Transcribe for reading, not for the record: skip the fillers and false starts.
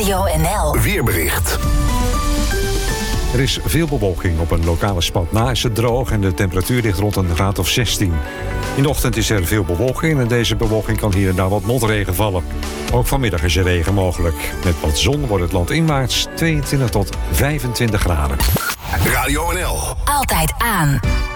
Radio NL. Weerbericht. Er is veel bewolking. Op een lokale spat na is het droog en de temperatuur ligt rond een graad of 16. In de ochtend is er veel bewolking en deze bewolking kan hier en daar wat motregen vallen. Ook vanmiddag is er regen mogelijk. Met wat zon wordt het land inwaarts 22 tot 25 graden. Radio NL. Altijd aan.